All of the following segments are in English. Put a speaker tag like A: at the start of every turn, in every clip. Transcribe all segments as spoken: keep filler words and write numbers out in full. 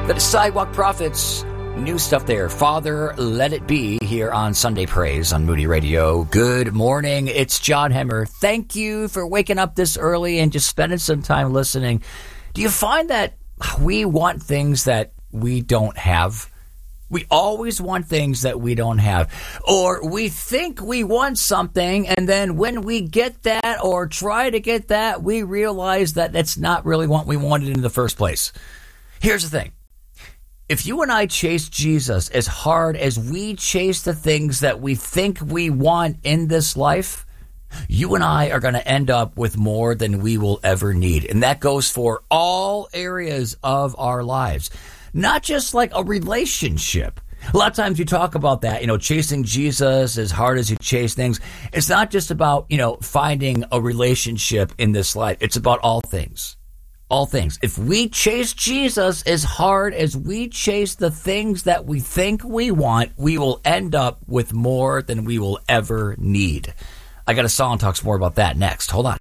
A: The Sidewalk Prophets, new stuff there. Father, Let It Be, here on Sunday Praise on Moody Radio. Good morning. It's John Hemmer. Thank you for waking up this early and just spending some time listening. Do you find that we want things that we don't have? We always want things that we don't have. Or we think we want something, and then when we get that or try to get that, we realize that that's not really what we wanted in the first place. Here's the thing. If you and I chase Jesus as hard as we chase the things that we think we want in this life, you and I are going to end up with more than we will ever need. And that goes for all areas of our lives. Not just like a relationship. A lot of times you talk about that, you know, chasing Jesus as hard as you chase things. It's not just about, you know, finding a relationship in this life. It's about all things. All things. If we chase Jesus as hard as we chase the things that we think we want, we will end up with more than we will ever need. I got a song that talks more about that next. Hold on.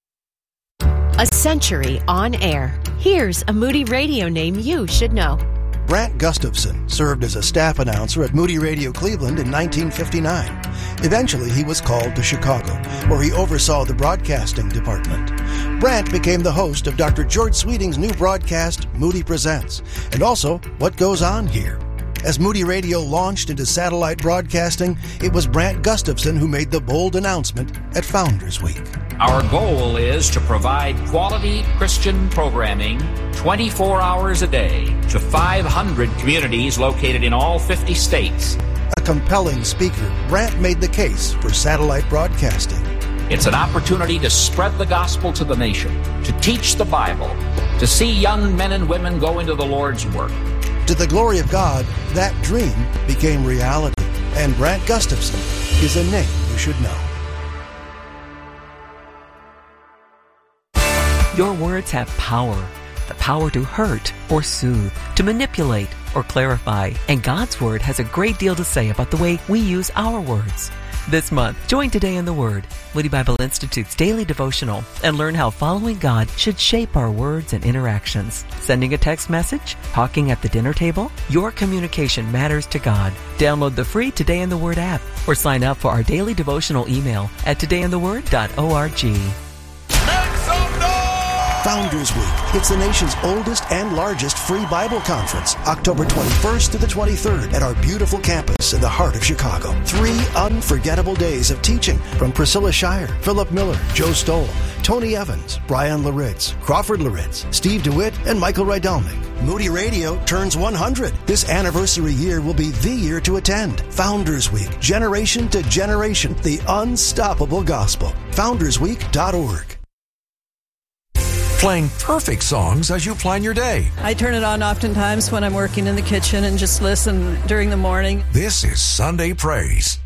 B: A century on air. Here's a Moody Radio name you should know.
C: Brant Gustafson served as a staff announcer at Moody Radio Cleveland in nineteen fifty-nine. Eventually, he was called to Chicago, where he oversaw the broadcasting department. Brant became the host of Doctor George Sweeting's new broadcast, Moody Presents, and also What Goes On Here. As Moody Radio launched into satellite broadcasting, it was Brant Gustafson who made the bold announcement at Founders Week.
D: Our goal is to provide quality Christian programming twenty-four hours a day to five hundred communities located in all fifty states.
C: A compelling speaker, Brant made the case for satellite broadcasting.
D: It's an opportunity to spread the gospel to the nation, to teach the Bible, to see young men and women go into the Lord's work.
C: To the glory of God, that dream became reality. And Brant Gustafson is a name you should know.
E: Your words have power. The power to hurt or soothe, to manipulate or clarify. And God's Word has a great deal to say about the way we use our words. This month, join Today in the Word, Moody Bible Institute's daily devotional, and learn how following God should shape our words and interactions. Sending a text message? Talking at the dinner table? Your communication matters to God. Download the free Today in the Word app or sign up for our daily devotional email at today in the word dot org.
C: Founders Week. It's the nation's oldest and largest free Bible conference, October twenty-first to the twenty-third at our beautiful campus in the heart of Chicago. Three unforgettable days of teaching from Priscilla Shire, Philip Miller, Joe Stoll, Tony Evans, Brian Laritz, Crawford Laritz, Steve DeWitt, and Michael Rydelnik. Moody Radio turns one hundred. This anniversary year will be the year to attend. Founders Week, generation to generation, the unstoppable gospel. founders week dot org.
F: Playing perfect songs as you plan your day.
G: I turn it on oftentimes when I'm working in the kitchen and just listen during the morning.
F: This is Sunday Praise.